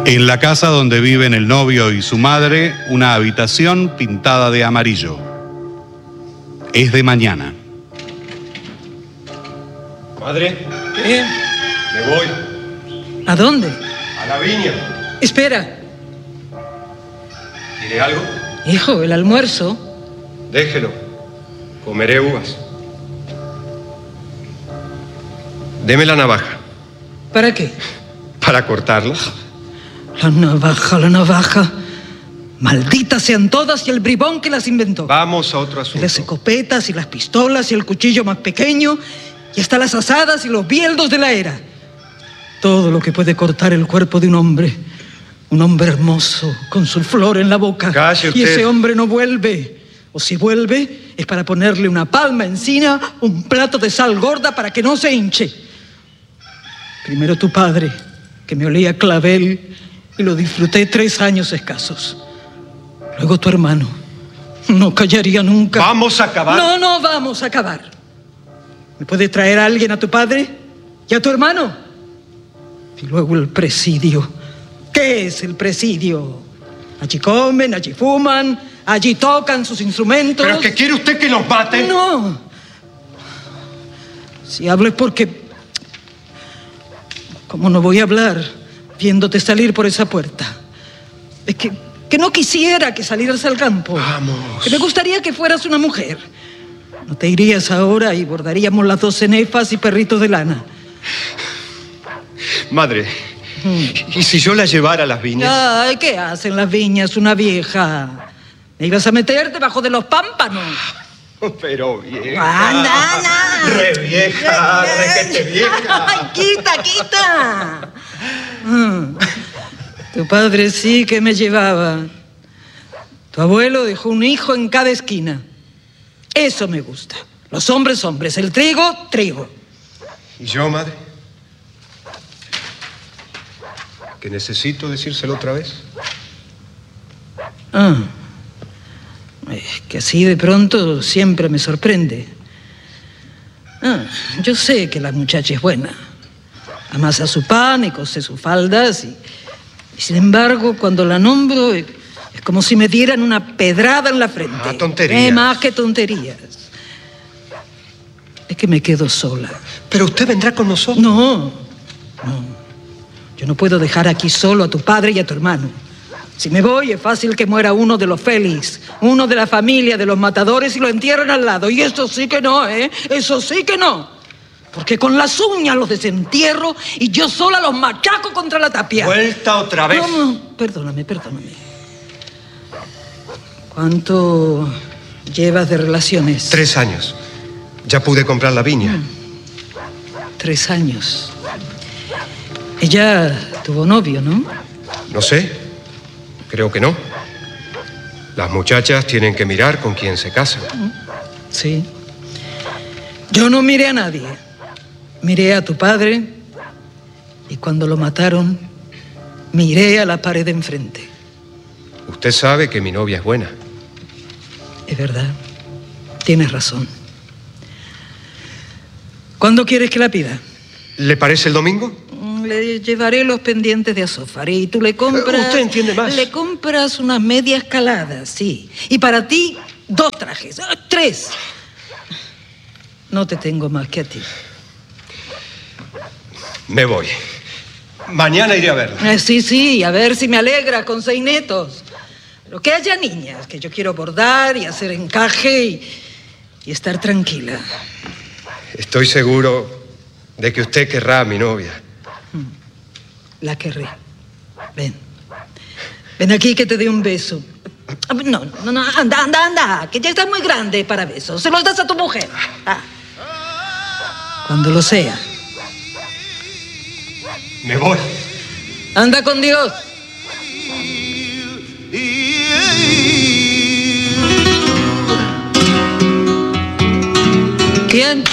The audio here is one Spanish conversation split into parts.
En la casa donde viven el novio y su madre, una habitación pintada de amarillo. Es de mañana. Madre. ¿Qué? Me voy. ¿A dónde? A la viña. Espera. ¿Quiere algo? Hijo, el almuerzo. Déjelo. Comeré uvas. Deme la navaja. ¿Para qué? Para cortarla. La navaja, la navaja. Malditas sean todas y el bribón que las inventó. Vamos a otro asunto. Las escopetas y las pistolas y el cuchillo más pequeño y hasta las asadas y los bieldos de la era. Todo lo que puede cortar el cuerpo de un hombre. Un hombre hermoso, con su flor en la boca. Calle usted. Y ese hombre no vuelve. O si vuelve, es para ponerle una palma encina, un plato de sal gorda para que no se hinche. Primero tu padre, que me olía a clavel y lo disfruté 3 años escasos. Luego tu hermano. No callaría nunca. ¿Vamos a acabar? No vamos a acabar. ¿Me puede traer a alguien a tu padre y a tu hermano? Y luego el presidio. ¿Qué es el presidio? Allí comen, allí fuman, allí tocan sus instrumentos. ¿Pero que quiere usted que nos maten? No. Si hablo es porque... ¿Cómo no voy a hablar viéndote salir por esa puerta? Es que no quisiera que salieras al campo. Vamos. Que me gustaría que fueras una mujer. No te irías ahora y bordaríamos las 2 cenefas y perritos de lana. Madre, ¿y si yo la llevara a las viñas? Ay, ¿qué hacen las viñas, una vieja? ¿Me ibas a meter debajo de los pámpanos? Pero vieja. ¡Anda! Re vieja, requete vieja. ¡Ay, quita! Tu padre sí que me llevaba. Tu abuelo dejó un hijo en cada esquina. Eso me gusta. Los hombres, hombres. El trigo, trigo. ¿Y yo, madre? ¿Que necesito decírselo otra vez? Es que así de pronto siempre me sorprende. Yo sé que la muchacha es buena. Amasa su pan y cose sus faldas y sin embargo, cuando la nombro, es como si me dieran una pedrada en la frente. Tonterías. Más que tonterías. Es que me quedo sola. ¿Pero usted vendrá con nosotros? No. Yo no puedo dejar aquí solo a tu padre y a tu hermano. Si me voy, es fácil que muera uno de los Félix, uno de la familia de los matadores y lo entierren al lado. Y eso sí que no, ¿eh? Eso sí que no. Porque con las uñas los desentierro y yo sola los machaco contra la tapia. ¿Vuelta otra vez? No, perdóname. ¿Cuánto llevas de relaciones? 3 años. Ya pude comprar la viña. 3 años. Ella tuvo novio, ¿no? No sé. Creo que no. Las muchachas tienen que mirar con quién se casan. Sí. Yo no miré a nadie. Miré a tu padre y cuando lo mataron, miré a la pared de enfrente. Usted sabe que mi novia es buena. Es verdad. Tienes razón. ¿Cuándo quieres que la pida? ¿Le parece el domingo? Le llevaré los pendientes de azófar y tú le compras... Usted entiende más. Le compras unas medias caladas, sí. Y para ti, 2 trajes. 3. No te tengo más que a ti. Me voy. Mañana iré a verla. Sí, a ver si me alegra con 6 netos. Pero que haya niñas, que yo quiero bordar y hacer encaje y estar tranquila. Estoy seguro de que usted querrá a mi novia. La querré. Ven. Ven aquí que te dé un beso. No, anda, que ya estás muy grande para besos. Se los das a tu mujer. Cuando lo sea. Me voy. Anda con Dios. ¿Quién?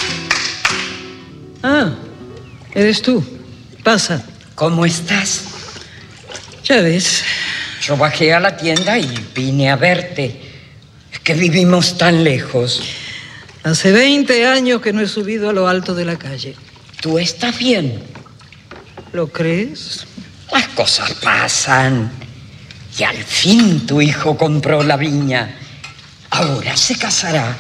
Eres tú. Pasa. ¿Cómo estás? Ya ves. Yo bajé a la tienda y vine a verte. Es que vivimos tan lejos. Hace 20 años que no he subido a lo alto de la calle. ¿Tú estás bien? ¿Lo crees? Las cosas pasan. Y al fin tu hijo compró la viña. Ahora se casará.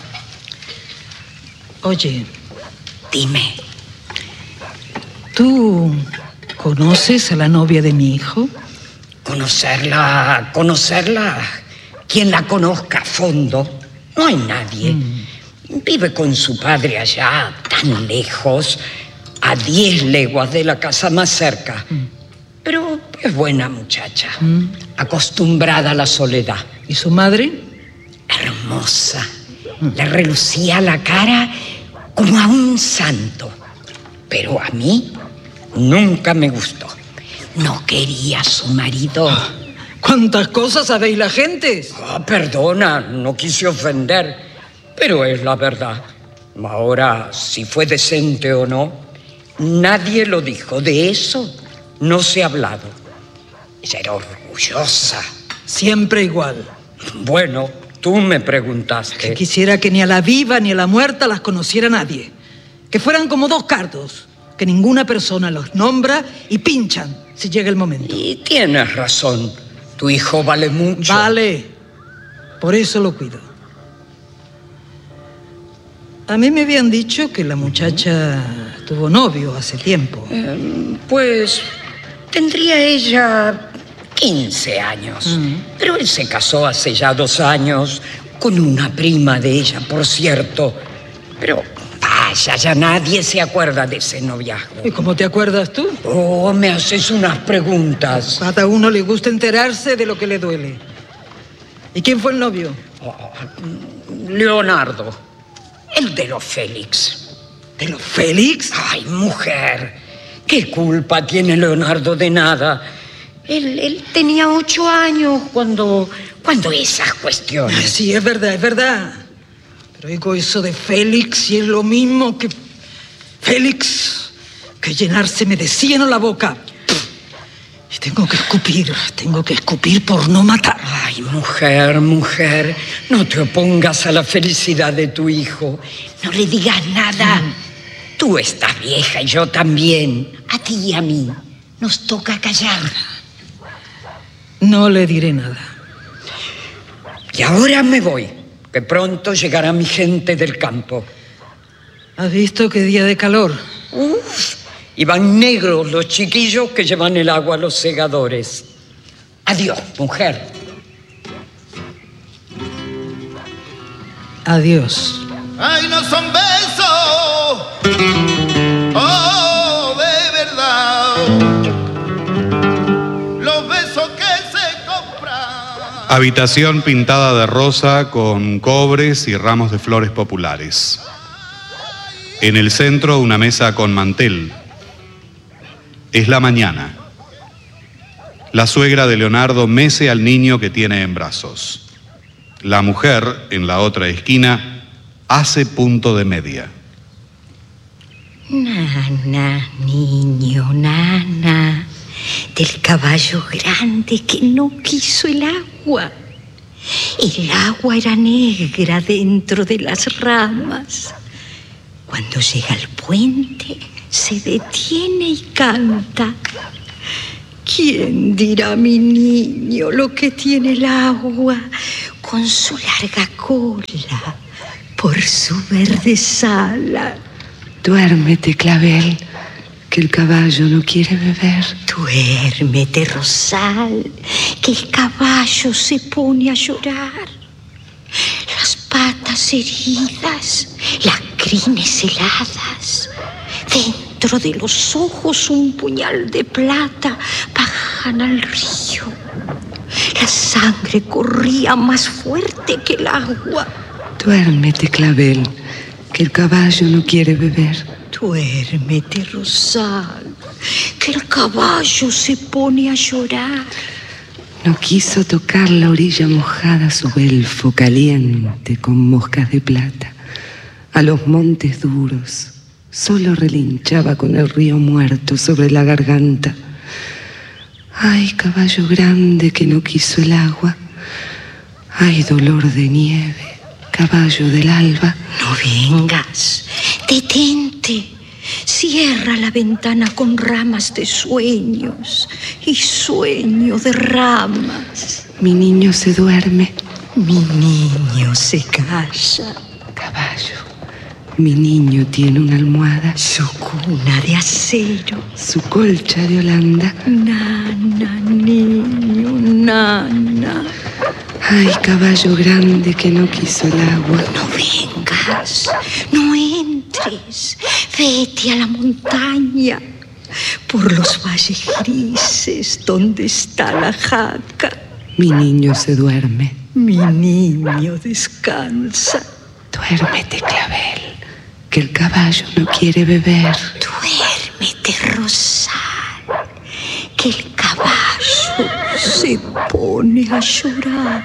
Oye, Dime. ¿tú conoces a la novia de mi hijo? Conocerla. Quien la conozca a fondo, no hay nadie. Vive con su padre allá, tan lejos, a 10 leguas de la casa más cerca. Pero es buena muchacha, acostumbrada a la soledad. ¿Y su madre? Hermosa. Le relucía la cara como a un santo. Pero a mí nunca me gustó. No quería a su marido. ¿Cuántas cosas sabéis la gente? Perdona, no quise ofender, pero es la verdad. Ahora, si fue decente o no, nadie lo dijo. De eso no se ha hablado. Ella era orgullosa. Siempre igual. Bueno, tú me preguntaste. Quisiera que ni a la viva ni a la muerta las conociera nadie. Que fueran como 2 cardos, que ninguna persona los nombra y pinchan si llega el momento. Y tienes razón. Tu hijo vale mucho. Vale. Por eso lo cuido. A mí me habían dicho que la muchacha tuvo novio hace tiempo. Pues tendría ella 15 años. Pero él se casó hace ya 2 años con una prima de ella, por cierto. Pero vaya, ya nadie se acuerda de ese noviazgo. ¿Y cómo te acuerdas tú? Oh, me haces unas preguntas. A cada uno le gusta enterarse de lo que le duele. ¿Y quién fue el novio? Leonardo, el de los Félix. ¿De los Félix? Ay, mujer, ¿qué culpa tiene Leonardo de nada? Él tenía 8 años cuando esas cuestiones. Sí, es verdad, es verdad. Pero oigo eso de Félix y es lo mismo que... Félix, que llenárseme de cieno la boca. Y tengo que escupir por no matar. Ay, mujer, no te opongas a la felicidad de tu hijo. No le digas nada. Tú estás vieja y yo también. A ti y a mí nos toca callar. No le diré nada. Y ahora me voy, que pronto llegará mi gente del campo. ¿Has visto qué día de calor? Y van negros los chiquillos que llevan el agua a los segadores. Adiós, mujer. Adiós. Ay, no son besos, oh, de verdad, los besos que se compran. Habitación pintada de rosa con cobres y ramos de flores populares. En el centro una mesa con mantel. Es la mañana. La suegra de Leonardo mece al niño que tiene en brazos. La mujer, en la otra esquina, hace punto de media. Nana, niño, nana, del caballo grande que no quiso el agua. El agua era negra dentro de las ramas. Cuando llega al puente, se detiene y canta. ¿Quién dirá a mi niño lo que tiene el agua con su larga cola por su verde sala? Duérmete, clavel, que el caballo no quiere beber. Duérmete, rosal, que el caballo se pone a llorar. Las patas heridas, las crines heladas, dentro de los ojos un puñal de plata bajan al río. La sangre corría más fuerte que el agua. Duérmete, clavel, que el caballo no quiere beber. Duérmete, rosal, que el caballo se pone a llorar. No quiso tocar la orilla mojada su belfo caliente con moscas de plata. A los montes duros solo relinchaba con el río muerto sobre la garganta. Ay, caballo grande que no quiso el agua. Ay, dolor de nieve, caballo del alba. No vengas, detente, Cierra la ventana con ramas de sueños y sueño de ramas. Mi niño se duerme. Mi niño se calla. Caballo, mi niño tiene una almohada. Su cuna de acero. Su colcha de Holanda. Nana, niño, nana. Ay, caballo grande que no quiso el agua. No vengas, no entres. Vete a la montaña, por los valles grises donde está la jaca. Mi niño se duerme. Mi niño descansa. Duérmete, clavel, que el caballo no quiere beber. Duérmete, rosal, que el caballo se pone a llorar.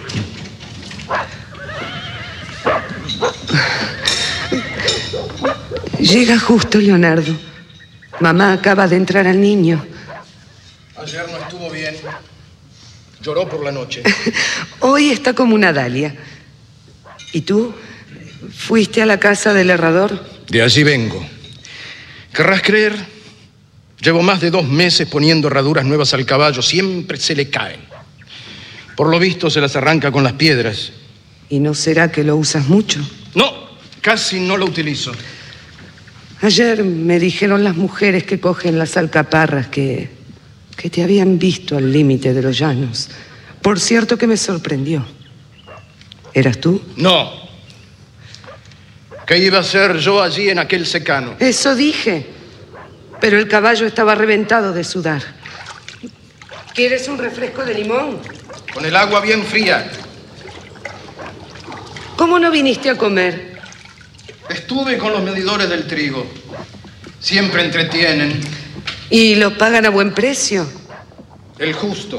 Llega justo Leonardo. Mamá acaba de entrar al niño. Ayer no estuvo bien. Lloró por la noche. Hoy está como una dalia. ¿Y tú? ¿Fuiste a la casa del herrador? De allí vengo. ¿Querrás creer? Llevo más de 2 meses poniendo herraduras nuevas al caballo. Siempre se le caen. Por lo visto se las arranca con las piedras. ¿Y no será que lo usas mucho? No, casi no lo utilizo. Ayer me dijeron las mujeres que cogen las alcaparras que te habían visto al límite de los llanos. Por cierto que me sorprendió. ¿Eras tú? No. ¿Qué iba a hacer yo allí en aquel secano? Eso dije. Pero el caballo estaba reventado de sudar. ¿Quieres un refresco de limón? Con el agua bien fría. ¿Cómo no viniste a comer? Estuve con los medidores del trigo. Siempre entretienen. ¿Y lo pagan a buen precio? El justo.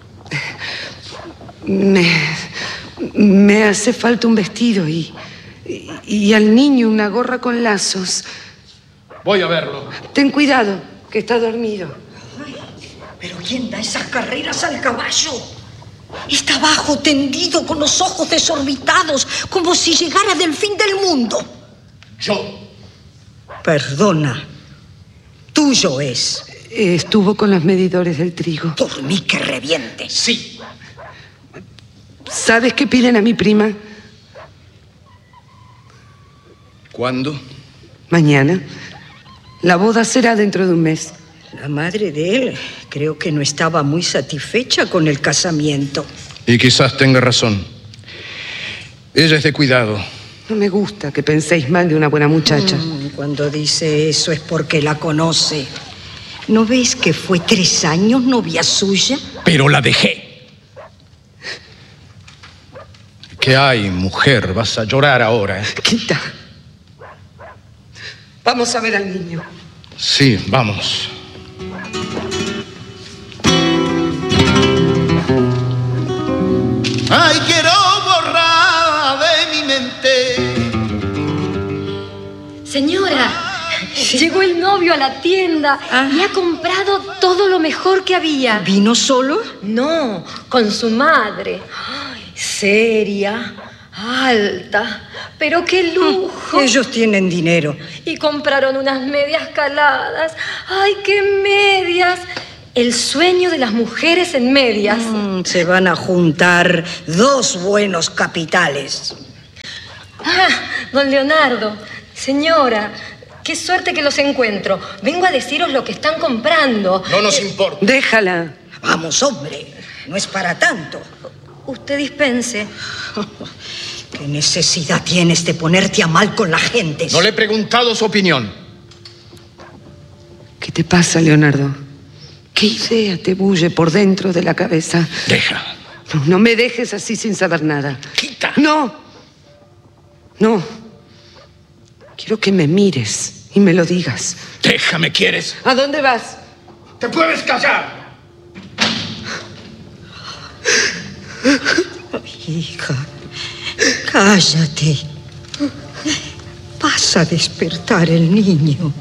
Me hace falta un vestido y al niño una gorra con lazos. Voy a verlo. Ten cuidado, que está dormido. Ay, ¿pero quién da esas carreras al caballo? Está abajo, tendido, con los ojos desorbitados, como si llegara del fin del mundo. Yo. Perdona. Tuyo es. Estuvo con los medidores del trigo. Por mí que reviente. Sí. ¿Sabes qué piden a mi prima? ¿Cuándo? Mañana. La boda será dentro de un mes. La madre de él creo que no estaba muy satisfecha con el casamiento. Y quizás tenga razón. Ella es de cuidado. No me gusta que penséis mal de una buena muchacha. Cuando dice eso es porque la conoce. ¿No ves que fue 3 años novia suya? Pero la dejé. ¿Qué hay, mujer? Vas a llorar ahora, ¿eh? Quita. Vamos a ver al niño. Sí, vamos. Ay, quiero borrar de mi mente. Señora, llegó el novio a la tienda y ha comprado todo lo mejor que había. ¿Vino solo? No, con su madre. Ay, seria, alta, pero qué lujo. Ellos tienen dinero. Y compraron unas medias caladas. ¡Ay, qué medias! El sueño de las mujeres en medias. Se van a juntar 2 buenos capitales. Ah, don Leonardo, señora, qué suerte que los encuentro. Vengo a deciros lo que están comprando. No nos importa. Déjala. Vamos, hombre, no es para tanto. Usted dispense. ¿Qué necesidad tienes de ponerte a mal con la gente? No le he preguntado su opinión. ¿Qué te pasa, Leonardo? ¿Qué idea te bulle por dentro de la cabeza? Deja. No me dejes así sin saber nada. Quita. No. Quiero que me mires y me lo digas. Déjame, ¿quieres? ¿A dónde vas? ¡Te puedes callar! Hija, cállate. Vas a despertar el niño.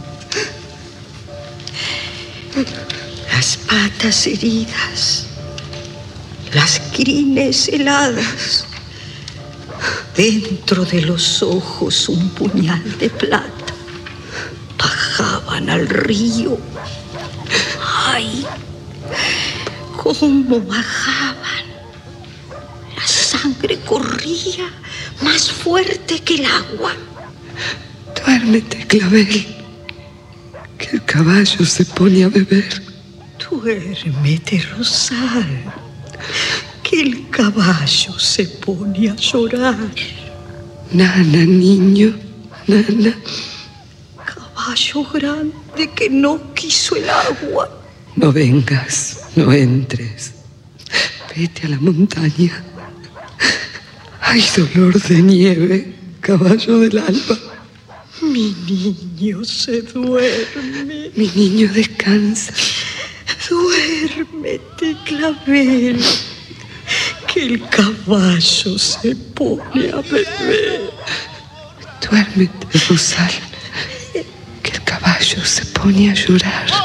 Las patas heridas, las crines heladas, dentro de los ojos un puñal de plata, tiraban al río. ¡Ay! ¡Cómo bajaban! La sangre corría más fuerte que el agua. Duérmete, Clavel, que el caballo se pone a beber. Duérmete, Rosal, que el caballo se pone a llorar. Nana, niño, nana. Caballo grande que no quiso el agua. No vengas, no entres. Vete a la montaña. Hay dolor de nieve, caballo del alba. Mi niño se duerme. Mi niño descansa. Duérmete, Clavel, que el caballo se pone a beber. Duérmete, Rosal, que el caballo se pone a llorar.